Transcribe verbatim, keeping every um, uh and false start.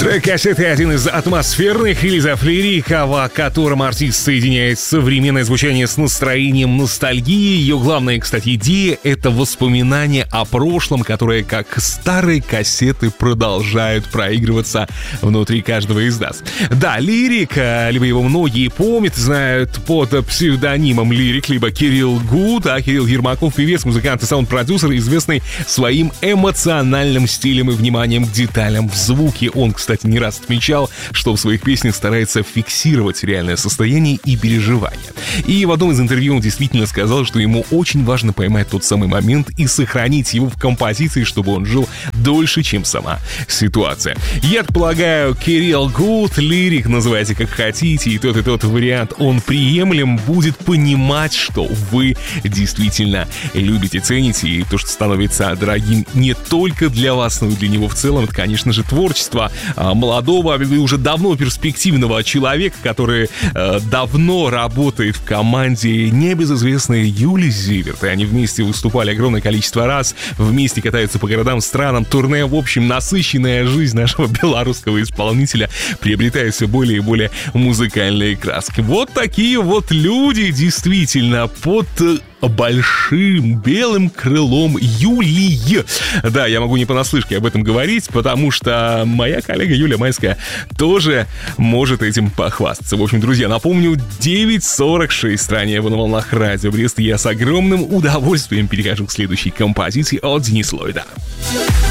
Трек «Кассеты» — один из атмосферных релизов лирика, в котором артист соединяет современное звучание с настроением ностальгии. Ее главная, кстати, идея — это воспоминание о прошлом, которое, как старые кассеты, продолжают проигрываться внутри каждого из нас. Да, лирик, либо его многие помнят, знают под псевдонимом Лирик, либо Кирилл Гуд, а Кирилл Ермаков — певец, музыкант и саунд-продюсер, известный своим эмоциональным стилем и вниманием к деталям в звуке. Он, кстати, не раз отмечал, что в своих песнях старается фиксировать реальное состояние и переживания. И в одном из интервью он действительно сказал, что ему очень важно поймать тот самый момент и сохранить его в композиции, чтобы он жил дольше, чем сама ситуация. Я полагаю, Кирилл Гуд, Лирик, называйте как хотите, и тот и тот вариант, он приемлем, будет понимать, что вы действительно любите, цените, и то, что становится дорогим не только для вас, но и для него в целом, это, конечно же, творчество молодого и уже давно перспективного человека, который э, давно работает в команде небезызвестной Юли Зиверт. И они вместе выступали огромное количество раз, вместе катаются по городам, странам, турне. В общем, насыщенная жизнь нашего белорусского исполнителя приобретает все более и более музыкальные краски. Вот такие вот люди действительно под большим белым крылом Юлии. Да, я могу не понаслышке об этом говорить, потому что моя коллега Юля Майская тоже может этим похвастаться. В общем, друзья, напомню, девять сорок шесть в стране на волнах Радио Брест. Я с огромным удовольствием перехожу к следующей композиции от Дениса Ллойда.